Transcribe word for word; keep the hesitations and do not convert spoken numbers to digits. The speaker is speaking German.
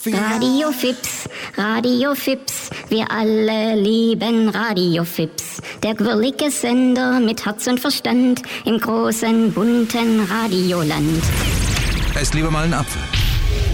Radio Fips, Radio Fips, wir alle lieben Radio Fips. Der quirlige Sender mit Herz und Verstand im großen, bunten Radioland. Esst lieber mal einen Apfel.